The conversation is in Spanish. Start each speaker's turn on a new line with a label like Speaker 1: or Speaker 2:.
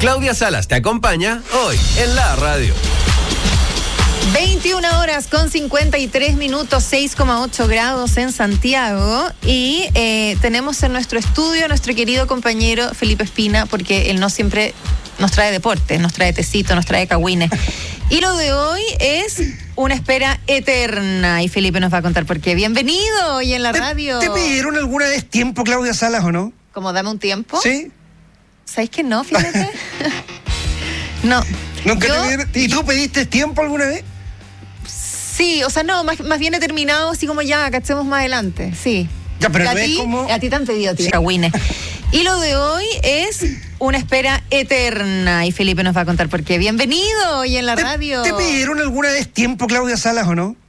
Speaker 1: Claudia Salas te acompaña hoy en la radio.
Speaker 2: 21 horas con 53 minutos, 6,8 grados en Santiago. Y tenemos en nuestro estudio a nuestro querido compañero Felipe Espina, porque él no siempre nos trae deportes, nos trae tecito, nos trae cagüines. Y lo de hoy es una espera eterna. Y Felipe nos va a contar por qué. Bienvenido hoy en la radio.
Speaker 3: ¿Te pidieron alguna vez tiempo, Claudia Salas, o no?
Speaker 2: ¿Como dame un tiempo?
Speaker 3: Sí.
Speaker 2: ¿Sabes que no? Fíjate. No.
Speaker 3: ¿Nunca te pidieron? ¿Y tú pediste tiempo alguna vez?
Speaker 2: Sí, o sea, no, más bien he terminado así como ya, cachemos más adelante, sí.
Speaker 3: Ya, pero
Speaker 2: ¿Y
Speaker 3: no
Speaker 2: a
Speaker 3: es
Speaker 2: ti?
Speaker 3: como...
Speaker 2: A ti te han pedido, tío. Cagüines. Y lo de hoy es una espera eterna. Y Felipe nos va a contar por qué. Bienvenido hoy en la radio.
Speaker 3: ¿Te pidieron alguna vez tiempo, Claudia Salas, o no?